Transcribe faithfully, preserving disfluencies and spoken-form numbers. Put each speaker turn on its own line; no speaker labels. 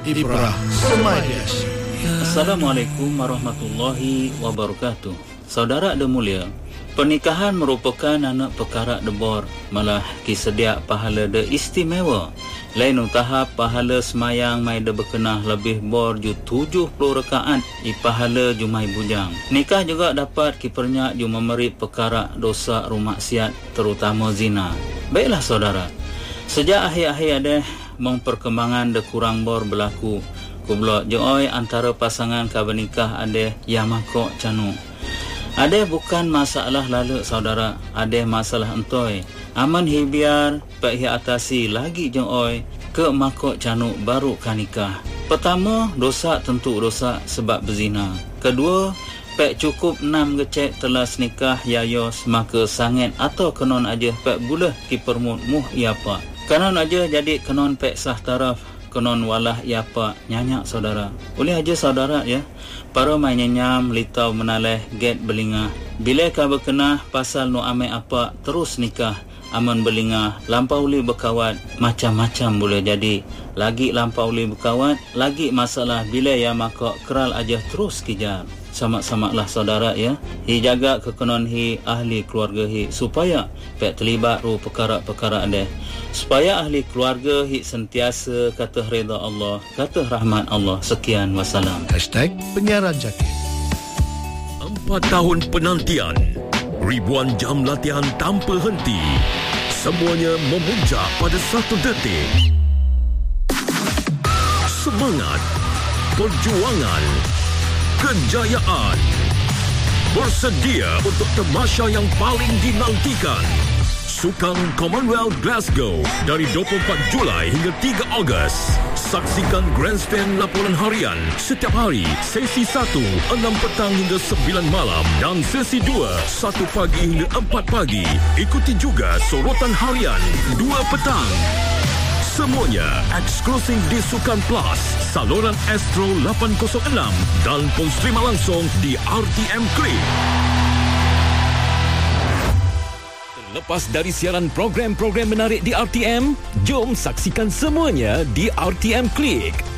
Ibrah Semadias.
Assalamualaikum warahmatullahi wabarakatuh. Saudara ada mulia, pernikahan merupakan anak perkara debor, malah kisedia pahala de istimewa. Lain tahap pahala semayang mai de berkenah lebih bor ju tujuh puluh rakaat i pahala jumai bujang. Nikah juga dapat kipernya ju memberi perkara dosa rumaksiat terutama zina. Baiklah saudara, sejak akhir-akhir ada mong perkembangan de kurang bor berlaku. Kublok joy antara pasangan kawan nikah ada yang makok canu. Ada bukan masalah lalu saudara, ada masalah entoi. Aman hibiar pak hi atasi lagi joy ke makok canu baru kan nikah. Pertama, dosa tentu dosa sebab berzina. Kedua, pak cukup enam gecek telah nikah yayos maka sangat atau kenon aja pak bulah ki permut muh iapa. Kanon aja jadi kenon pak sah taraf, kenon walah iapa nyanyak saudara. Oleh aja saudara ya, para main nyam litau menaleh get belingah. Bila ka berkenah pasal no ame apa terus nikah, aman belingah lampau li berkawat macam-macam boleh jadi. Lagi lampau li berkawat, lagi masalah bila ya maka keral aja terus kejar. Sama-sama lah saudara ya, hi jaga kekenon hi ahli keluarga hi supaya pek terlibat ru perkara-perkara ada, supaya ahli keluarga hi sentiasa kata reda Allah, kata rahmat Allah. Sekian, wassalam.
Hashtag Penyiaran Jakit.
Empat tahun penantian, ribuan jam latihan tanpa henti, semuanya memuncak pada satu detik. Semangat, perjuangan, kejayaan. Bersedia untuk tamasya yang paling dinantikan. Sukan Commonwealth Glasgow dari dua puluh empat Julai hingga tiga Ogos. Saksikan Grandstand laporan harian setiap hari, sesi satu, enam petang hingga sembilan malam dan sesi dua, satu pagi hingga empat pagi. Ikuti juga sorotan harian dua petang. Semuanya eksklusif di Sukan Plus, saluran Astro lapan kosong enam dan pun streama langsung di R T M Click. Lepas dari siaran program-program menarik di R T M, jom saksikan semuanya di R T M Click.